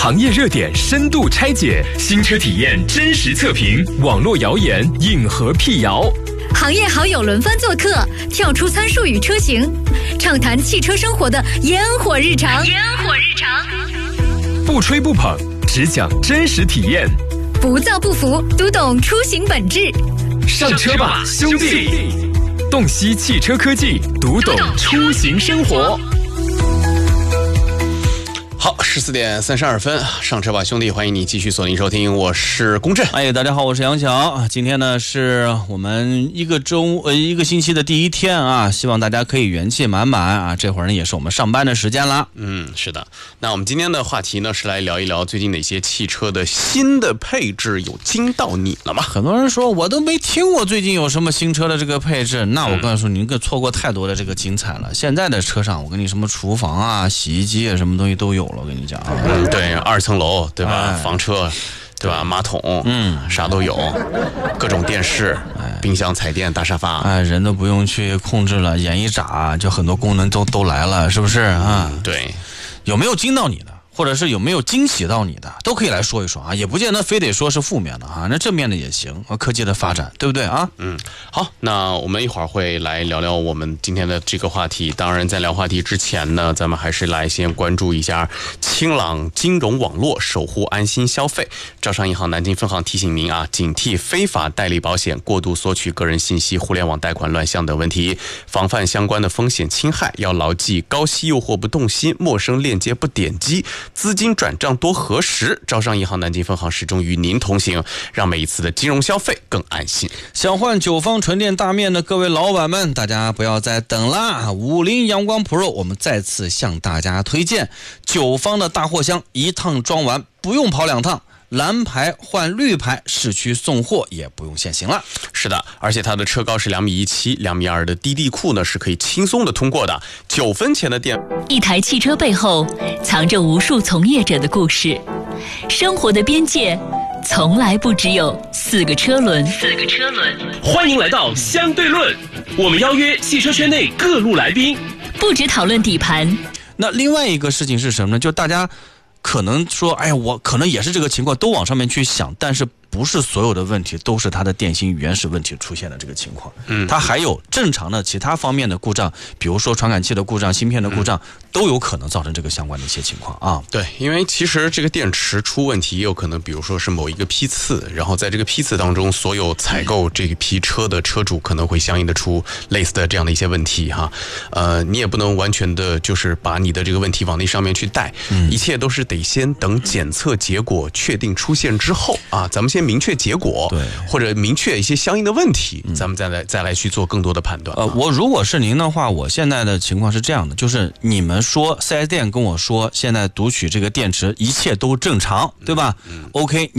行业热点深度拆解，新车体验真实测评，网络谣言硬核辟谣。 行业好友轮番做客，跳出参数与车型，畅谈汽车生活的烟火日常。 不吹不捧，只讲真实体验。 不造不服，读懂出行本质。 上车吧，兄弟！洞悉汽车科技，读懂出行生活。 好，14:32，上车吧，兄弟！欢迎你继续锁定收听，我是龚震。 大家好，我是杨晓。今天呢是我们一个星期的第一天啊，希望大家可以元气满满啊。这会儿呢也是我们上班的时间了。 是的。那我们今天的话题呢是来聊一聊最近哪些汽车的新的配置有惊到你了吗？ 很多人说我都没听过最近有什么新车的这个配置，那我告诉你，你错过太多的这个精彩了。现在的车上，我跟你什么厨房啊、洗衣机啊，什么东西都有了。我跟你讲对，2层楼对吧？房车对吧？马桶啥都有，各种电视、冰箱、彩电、大沙发， 人都不用去控制了，眼一眨就很多功能都来了，是不是啊？ 对， 有没有惊到你的？或者是有没有惊喜到你的，都可以来说一说啊，也不见得非得说是负面的啊，那正面的也行，科技的发展，对不对啊？ 好，那我们一会儿会来聊聊我们今天的这个话题。当然，在聊话题之前呢，咱们还是来先关注一下清朗金融网络，守护安心消费。招商银行南京分行提醒您啊，警惕非法代理保险、过度索取个人信息、互联网贷款乱象等问题，防范相关的风险侵害。要牢记高息诱惑不动心，陌生链接不点击。资金转账多核实，招商银行南京分行始终与您同行，让每一次的金融消费更安心。 想换九方纯电大面的各位老板们，大家不要再等啦！50阳光 Pro， 我们再次向大家推荐九方的大货箱，一趟装完不用跑2趟。蓝牌换绿牌，市区送货也不用限行了。 是的，而且它的车高是2.17米，2.2米的低地库呢是可以轻松的通过的。9分钱的电， 一台汽车背后藏着无数从业者的故事。生活的边界从来不只有4个车轮。 欢迎来到相对论，我们邀约汽车圈内各路来宾， 不只讨论底盘。 那另外一个事情是什么呢？就大家可能说，我可能也是这个情况，都往上面去想，但是不是所有的问题都是它的电芯原始问题出现的这个情况。它还有正常的其他方面的故障，比如说传感器的故障、芯片的故障，都有可能造成这个相关的一些情况啊。 对，因为其实这个电池出问题，也有可能比如说是某一个批次，然后在这个批次当中，所有采购这批车的车主可能会相应的出类似的这样的一些问题哈。你也不能完全的就是把你的这个问题往那上面去带，一切都是得先等检测结果确定出现之后啊，咱们先明确结果， 对， 或者明确一些相应的问题，咱们再来去做更多的判断。 我如果是您的话，我现在的情况是这样的，就是你们说 4S 店跟我说现在读取这个电池一切都正常，对吧？OK。